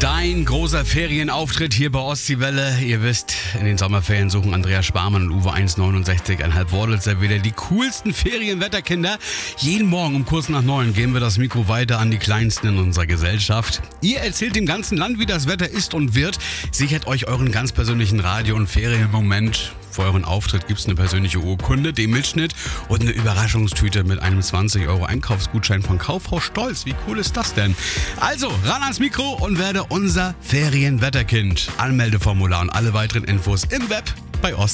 Dein großer Ferienauftritt hier bei Ostseewelle. Ihr wisst, in den Sommerferien suchen Andreas Sparmann und Uwe 169,5 Wordelser wieder die coolsten Ferienwetterkinder. Jeden Morgen um kurz nach 9 geben wir das Mikro weiter an die Kleinsten in unserer Gesellschaft. Ihr erzählt dem ganzen Land, wie das Wetter ist und wird. Sichert euch euren ganz persönlichen Radio- und Ferienmoment. Für euren Auftritt gibt es eine persönliche Urkunde, den Mitschnitt und eine Überraschungstüte mit einem 20 € Einkaufsgutschein von Kaufhaus Stolz. Wie cool ist das denn? Also, ran ans Mikro und werde unser Ferienwetterkind. Anmeldeformular und alle weiteren Infos im Web bei Ost.